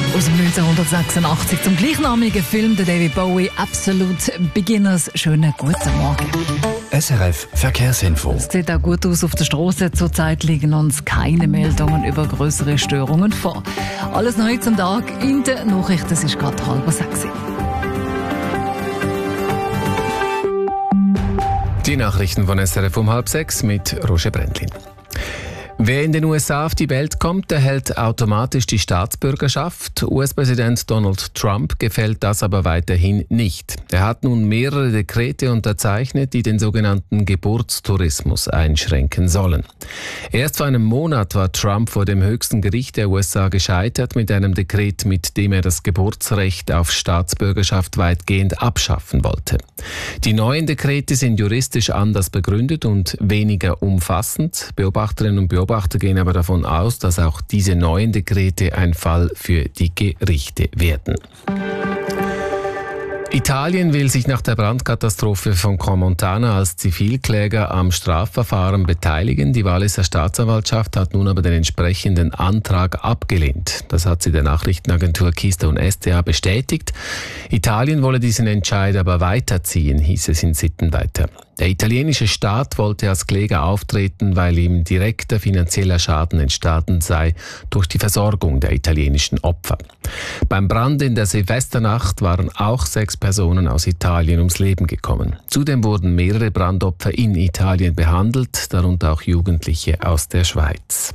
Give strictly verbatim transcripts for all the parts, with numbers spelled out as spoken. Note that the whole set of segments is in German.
Aus dem neunzehnhundertsechsundachtzig zum gleichnamigen Film der David Bowie, Absolute Beginners. Schönen guten Morgen. S R F Verkehrsinfo. Es sieht auch gut aus auf der Straße. Zurzeit liegen uns keine Meldungen über größere Störungen vor. Alles neu zum Tag in den Nachrichten. Es ist gerade halb sechs. Die Nachrichten von S R F um halb sechs mit Roger Brendlin. Wer in den U S A auf die Welt kommt, erhält automatisch die Staatsbürgerschaft. U S-Präsident Donald Trump gefällt das aber weiterhin nicht. Er hat nun mehrere Dekrete unterzeichnet, die den sogenannten Geburtstourismus einschränken sollen. Erst vor einem Monat war Trump vor dem höchsten Gericht der U S A gescheitert mit einem Dekret, mit dem er das Geburtsrecht auf Staatsbürgerschaft weitgehend abschaffen wollte. Die neuen Dekrete sind juristisch anders begründet und weniger umfassend. Beobachterinnen und Beobachter Beobachter gehen aber davon aus, dass auch diese neuen Dekrete ein Fall für die Gerichte werden. Italien will sich nach der Brandkatastrophe von Crans-Montana als Zivilkläger am Strafverfahren beteiligen. Die Walliser Staatsanwaltschaft hat nun aber den entsprechenden Antrag abgelehnt. Das hat sie der Nachrichtenagentur Keystone S D A bestätigt. Italien wolle diesen Entscheid aber weiterziehen, hieß es in Sittenweiter. Der italienische Staat wollte als Kläger auftreten, weil ihm direkter finanzieller Schaden entstanden sei durch die Versorgung der italienischen Opfer. Beim Brand in der Silvesternacht waren auch sechs Personen aus Italien ums Leben gekommen. Zudem wurden mehrere Brandopfer in Italien behandelt, darunter auch Jugendliche aus der Schweiz.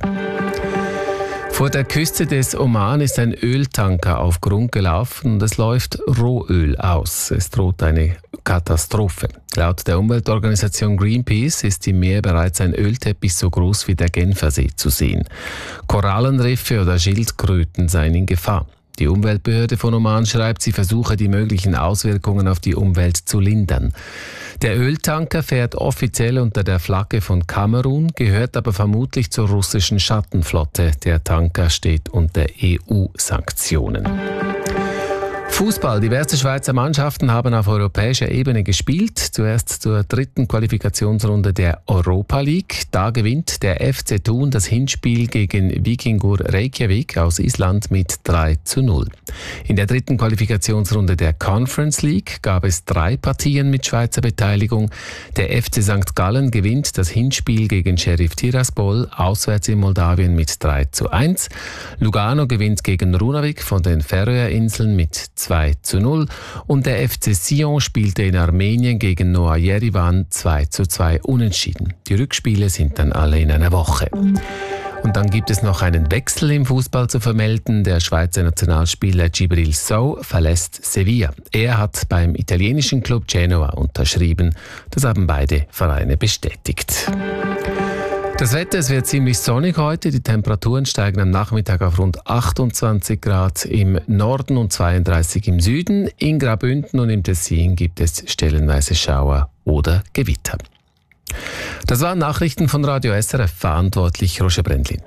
Vor der Küste des Oman ist ein Öltanker auf Grund gelaufen und es läuft Rohöl aus. Es droht eine Katastrophe. Laut der Umweltorganisation Greenpeace ist im Meer bereits ein Ölteppich so groß wie der Genfersee zu sehen. Korallenriffe oder Schildkröten seien in Gefahr. Die Umweltbehörde von Oman schreibt, sie versuche die möglichen Auswirkungen auf die Umwelt zu lindern. Der Öltanker fährt offiziell unter der Flagge von Kamerun, gehört aber vermutlich zur russischen Schattenflotte. Der Tanker steht unter E U-Sanktionen. Fußball. Diverse Schweizer Mannschaften haben auf europäischer Ebene gespielt. Zuerst zur dritten Qualifikationsrunde der Europa League. Da gewinnt der F C Thun das Hinspiel gegen Víkingur Reykjavik aus Island mit drei zu null. In der dritten Qualifikationsrunde der Conference League gab es drei Partien mit Schweizer Beteiligung. Der F C Sankt Gallen gewinnt das Hinspiel gegen Sheriff Tiraspol auswärts in Moldawien mit drei zu eins. Lugano gewinnt gegen Runavik von den Färöerinseln mit zwei zu null und der F C Sion spielte in Armenien gegen Noah Yerevan zwei zu zwei unentschieden. Die Rückspiele sind dann alle in einer Woche. Und dann gibt es noch einen Wechsel im Fußball zu vermelden. Der Schweizer Nationalspieler Djibril Sow verlässt Sevilla. Er hat beim italienischen Club Genoa unterschrieben. Das haben beide Vereine bestätigt. Das Wetter, es wird ziemlich sonnig heute. Die Temperaturen steigen am Nachmittag auf rund achtundzwanzig Grad im Norden und zweiunddreißig im Süden. In Graubünden und im Tessin gibt es stellenweise Schauer oder Gewitter. Das waren Nachrichten von Radio S R F, verantwortlich Roger Brendlin.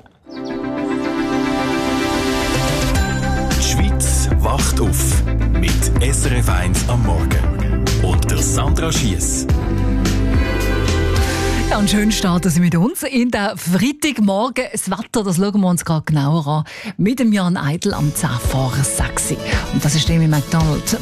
Die Schweiz wacht auf mit S R F eins am Morgen und der Sandra Schiess. Ja, und schön starten Sie mit uns in den Freitagmorgen. Das Wetter, das schauen wir uns gerade genauer an. Mit dem Jan Eidl am zehn vor sechs. Und das ist Amy McDonald.